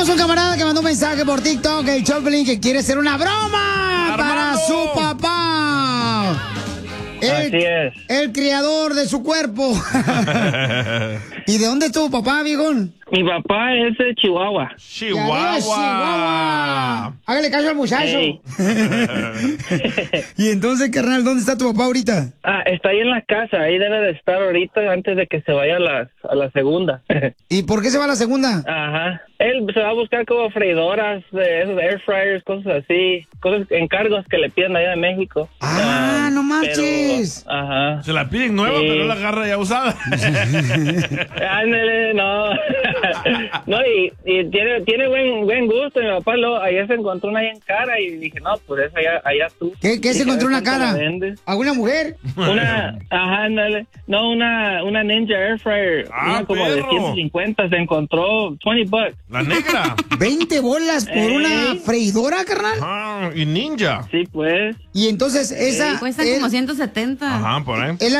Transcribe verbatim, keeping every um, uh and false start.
Tenemos un camarada que mandó un mensaje por TikTok, el Choplin, que quiere hacer una broma ¡Armando! para su papá. El, Así es. El criador de su cuerpo. ¿Y de dónde es tu papá, viejón? Mi papá es de Chihuahua. Chihuahua. Chihuahua. Hágale caso al muchacho. Ey. Y entonces, carnal, ¿dónde está tu papá ahorita? Ah, está ahí en la casa. Ahí debe de estar ahorita antes de que se vaya a la, a la segunda. ¿Y por qué se va a la segunda? Ajá. Él se va a buscar como freidoras, de esos air fryers, cosas así. Cosas, encargos que le piden allá de México. Ah, no marches. Pero, ajá. Se la piden nueva, Sí. pero la agarra ya usada. Ándale, no. No, y, y tiene, tiene buen buen gusto. Mi papá lo, ayer se encontró una ahí en cara y dije, no, pues esa allá, allá tú. ¿Qué, qué se Dije, encontró a ver una cuánto cara? la vendes. ¿Alguna mujer? Una, ajá, ándale. No, una, una Ninja Air Fryer. Ah, una como de perro. ciento cincuenta se encontró, veinte bucks. La negra. ¿veinte bolas por Ey. una freidora, carnal? Ah, y ninja. Sí, pues. Y entonces esa... Cuesta él- como ciento setenta. Ajá, por ahí. él